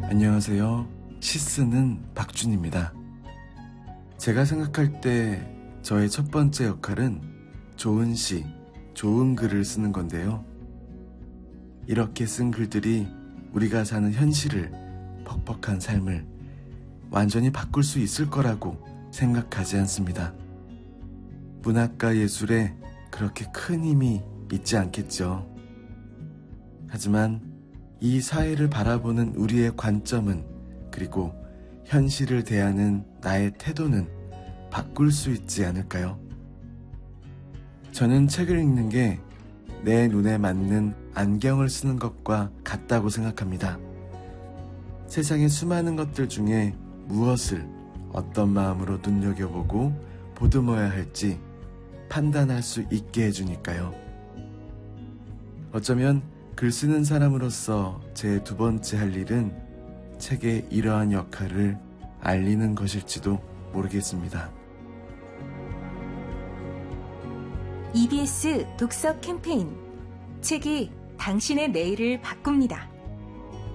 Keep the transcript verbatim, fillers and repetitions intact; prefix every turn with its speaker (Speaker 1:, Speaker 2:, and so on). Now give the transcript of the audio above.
Speaker 1: 안녕하세요. 시쓰는 박준입니다. 제가 생각할 때 저의 첫 번째 역할은 좋은 시, 좋은 글을 쓰는 건데요. 이렇게 쓴 글들이 우리가 사는 현실을, 퍽퍽한 삶을 완전히 바꿀 수 있을 거라고 생각하지 않습니다. 문학과 예술에 그렇게 큰 힘이 있지 않겠죠. 하지만 이 사회를 바라보는 우리의 관점은, 그리고 현실을 대하는 나의 태도는 바꿀 수 있지 않을까요? 저는 책을 읽는 게 내 눈에 맞는 안경을 쓰는 것과 같다고 생각합니다. 세상의 수많은 것들 중에 무엇을 어떤 마음으로 눈여겨보고 보듬어야 할지 판단할 수 있게 해주니까요. 어쩌면 글 쓰는 사람으로서 제 두 번째 할 일은 책의 이러한 역할을 알리는 것일지도 모르겠습니다.
Speaker 2: 이비에스 독서 캠페인 책이 당신의 내일을 바꿉니다.